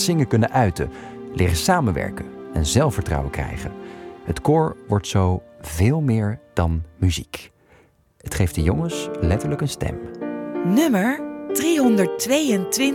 zingen kunnen uiten, leren samenwerken en zelfvertrouwen krijgen. Het koor wordt zo veel meer dan muziek. Het geeft de jongens letterlijk een stem. Nummer 322.